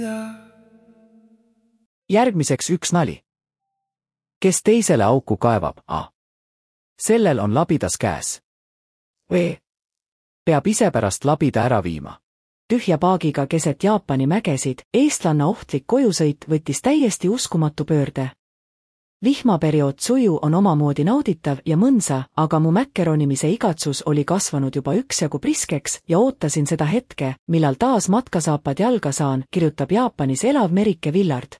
Järgmiseks üks nali. Kes teisele auku kaevab, A. Sellel on labidas käes. B. Peab ise pärast labida ära viima. Tühja paagiga keset Jaapani mägesid, eestlanna ohtlik kojusõit võttis täiesti uskumatu pöörde. Vihmaperiood Tsuju on omamoodi nauditav ja mõnsa, aga mu mäkkeronimise igatsus oli kasvanud juba üksjagu priskeks ja ootasin seda hetke, millal taas matkasaapad jalga saan, kirjutab Jaapanis elav Merike Villard.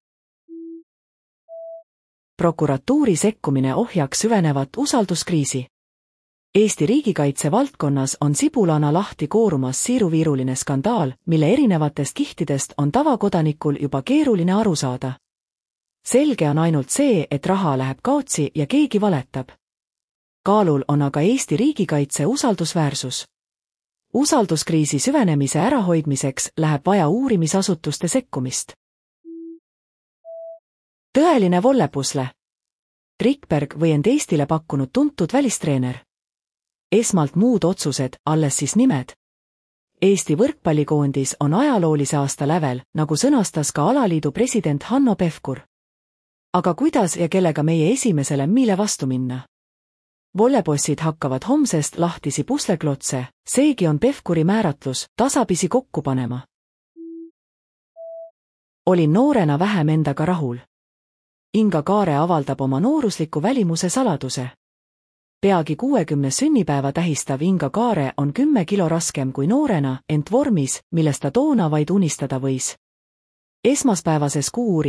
Prokuratuuri sekkumine ohjaks süvenevat usalduskriisi. Eesti riigikaitse valdkonnas on sibulana lahti koorumas siiruviiruline skandaal, mille erinevatest kihtidest on tavakodanikul juba keeruline aru saada. Selge on ainult see, et raha läheb kaotsi ja keegi valetab. Kaalul on aga Eesti riigikaitse usaldusväärsus. Usalduskriisi süvenemise ärahoidmiseks läheb vaja uurimisasutuste sekkumist. Tõeline vollepusle. Rikberg või end Eestile pakkunud tuntud välistreener. Esmalt muud otsused, alles siis nimed. Eesti võrkpallikoondis on ajaloolise aasta lävel, nagu sõnastas ka alaliidu president Hanno Pevkur. Aga kuidas ja kellega meie esimesele Miile vastu minna? Vollepossid hakkavad homsest lahtisi pusleklotse, seegi on Pevkuri määratlus, tasapisi kokku panema. Olin noorena vähem endaga rahul. Inga Kaare avaldab oma noorusliku välimuse saladuse. Peagi 60 sünnipäeva tähistav Inga Kaare on 10 kilo raskem kui noorena, ent vormis, millest ta toona vaid unistada võis. Esmaspäevases Kuuuri